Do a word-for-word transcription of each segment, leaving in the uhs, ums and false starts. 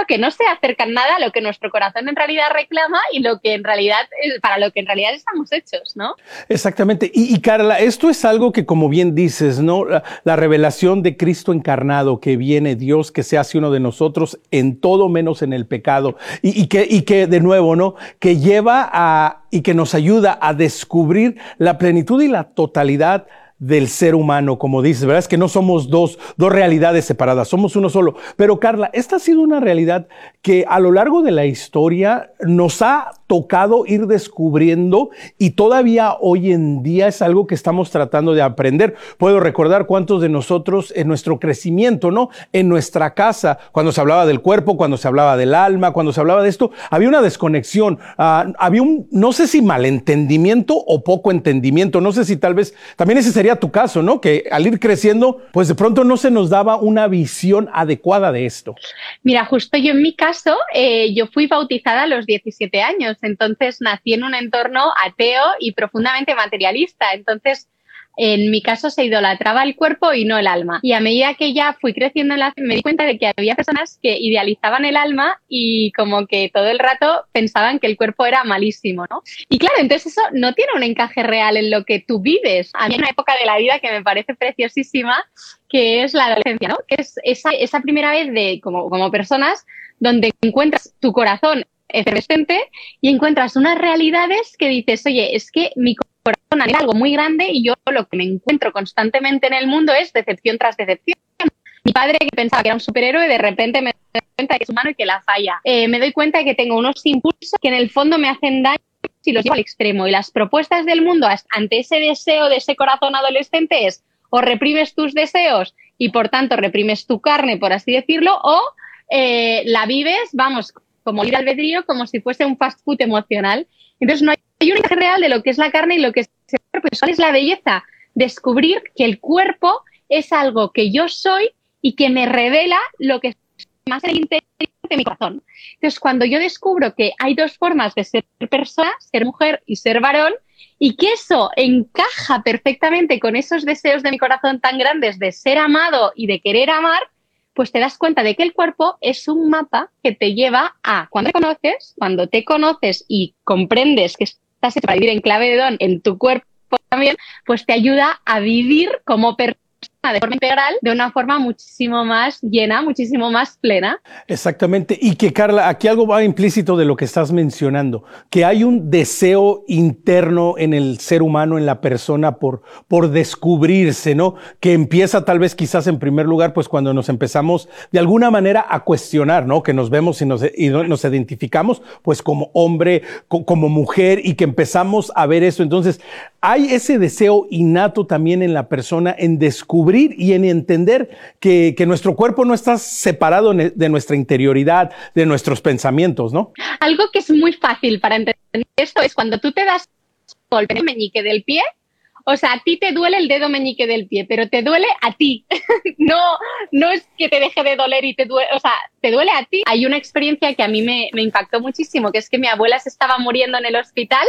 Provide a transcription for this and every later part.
que no se acercan nada a lo que nuestro corazón en realidad reclama y lo que en realidad, para lo que en realidad estamos hechos, ¿no? Exactamente. Y, y Carla, esto es algo que, como bien dices, ¿no? La, la revelación de Cristo encarnado, que viene Dios, que se hace uno de nosotros en todo menos en el pecado. Y, y, que, y que, de nuevo, ¿no? Que lleva a, y que nos ayuda a descubrir la plenitud y la totalidad del ser humano, como dices, ¿verdad? Es que no somos dos, dos realidades separadas, somos uno solo. Pero Carla, esta ha sido una realidad que a lo largo de la historia nos ha tocado ir descubriendo y todavía hoy en día es algo que estamos tratando de aprender. Puedo recordar cuántos de nosotros en nuestro crecimiento, ¿no? En nuestra casa, cuando se hablaba del cuerpo, cuando se hablaba del alma, cuando se hablaba de esto, había una desconexión, uh, había un, no sé si malentendimiento o poco entendimiento, no sé si tal vez, también ese sería tu caso, ¿no? Que al ir creciendo, pues de pronto no se nos daba una visión adecuada de esto. Mira, justo yo en mi caso, eh, yo fui bautizada a los diecisiete años, entonces nací en un entorno ateo y profundamente materialista, entonces en mi caso se idolatraba el cuerpo y no el alma. Y a medida que ya fui creciendo en la fe, me di cuenta de que había personas que idealizaban el alma y como que todo el rato pensaban que el cuerpo era malísimo, ¿no? Y claro, entonces eso no tiene un encaje real en lo que tú vives. A mí hay una época de la vida que me parece preciosísima, que es la adolescencia, ¿no? Que es esa, esa primera vez de como, como personas donde encuentras tu corazón efervescente y encuentras unas realidades que dices, oye, es que mi corazón era algo muy grande y yo lo que me encuentro constantemente en el mundo es decepción tras decepción. Mi padre, que pensaba que era un superhéroe, de repente me doy cuenta de que es humano y que la falla. Eh, me doy cuenta de que tengo unos impulsos que en el fondo me hacen daño si los llevo al extremo. Y las propuestas del mundo ante ese deseo de ese corazón adolescente es o reprimes tus deseos y por tanto reprimes tu carne, por así decirlo, o eh, la vives, vamos, como libre albedrío, como si fuese un fast food emocional. Entonces no hay Hay un encaje real de lo que es la carne y lo que es el cuerpo. ¿Cuál es la belleza? Descubrir que el cuerpo es algo que yo soy y que me revela lo que es más en el interior de mi corazón. Entonces, cuando yo descubro que hay dos formas de ser persona, ser mujer y ser varón, y que eso encaja perfectamente con esos deseos de mi corazón tan grandes de ser amado y de querer amar, pues te das cuenta de que el cuerpo es un mapa que te lleva a, cuando te conoces, cuando te conoces y comprendes que estás hecho para vivir en clave de don en tu cuerpo también, pues te ayuda a vivir como persona de forma integral, de una forma muchísimo más llena, muchísimo más plena. Exactamente. Y que, Carla, aquí algo va implícito de lo que estás mencionando, que hay un deseo interno en el ser humano, en la persona, por, por descubrirse, ¿no? Que empieza tal vez quizás en primer lugar, pues cuando nos empezamos de alguna manera a cuestionar, ¿no? Que nos vemos y nos, y nos identificamos, pues como hombre, co- como mujer, y que empezamos a ver eso. Entonces, hay ese deseo innato también en la persona en descubrir y en entender que, que nuestro cuerpo no está separado de nuestra interioridad, de nuestros pensamientos, ¿no? Algo que es muy fácil para entender esto es cuando tú te das golpe en el meñique del pie, o sea, a ti te duele el dedo meñique del pie, pero te duele a ti. no, no es que te deje de doler y te duele, o sea, te duele a ti. Hay una experiencia que a mí me, me impactó muchísimo, que es que mi abuela se estaba muriendo en el hospital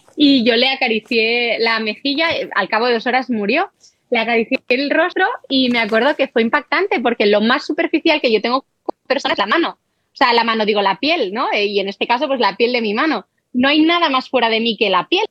y yo le acaricié la mejilla, al cabo de dos horas murió. Le acaricié el rostro y me acuerdo que fue impactante porque lo más superficial que yo tengo como persona es la mano. O sea, la mano, digo, la piel, ¿no? Y en este caso, pues la piel de mi mano. No hay nada más fuera de mí que la piel.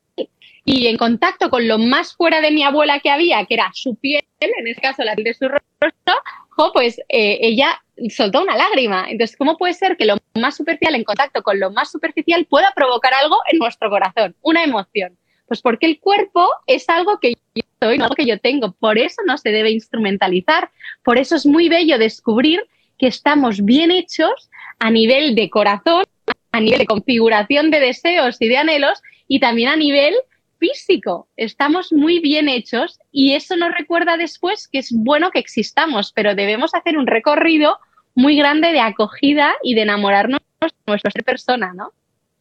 Y en contacto con lo más fuera de mi abuela que había, que era su piel, en este caso la piel de su rostro, jo, pues eh, ella soltó una lágrima. Entonces, ¿cómo puede ser que lo más superficial en contacto con lo más superficial pueda provocar algo en nuestro corazón? Una emoción. Pues porque el cuerpo es algo que yo soy, no algo que yo tengo. Por eso no se debe instrumentalizar. Por eso es muy bello descubrir que estamos bien hechos a nivel de corazón, a nivel de configuración de deseos y de anhelos, y también a nivel físico. Estamos muy bien hechos y eso nos recuerda después que es bueno que existamos, pero debemos hacer un recorrido muy grande de acogida y de enamorarnos de nuestra ser persona, ¿no?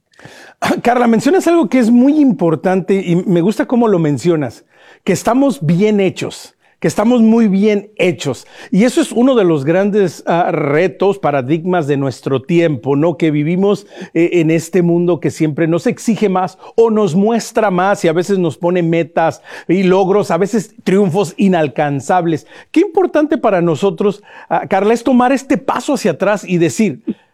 Carla, mencionas algo que es muy importante y me gusta cómo lo mencionas, que estamos bien hechos, que estamos muy bien hechos. Y eso es uno de los grandes uh, retos, paradigmas de nuestro tiempo, ¿no? Que vivimos eh, en este mundo que siempre nos exige más o nos muestra más y a veces nos pone metas y logros, a veces triunfos inalcanzables. Qué importante para nosotros, uh, Carla, es tomar este paso hacia atrás y decir,